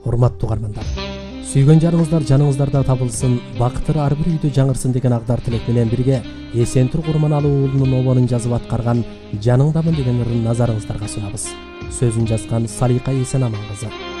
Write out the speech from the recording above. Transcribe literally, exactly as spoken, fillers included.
Урматтуу угармандар, сүйгөн жарыңыздар жаныңыздарда табылсын, бакытыр ар бир үйдө жаңырсын деген агдар тилек менен бирге Эсентур Курманалуу уулунун обонун жазып аткарган Жаныңдамын деген ырын назарыңыздарга сунабыз. Сөзүн жазган Салика Эсенаман кызы.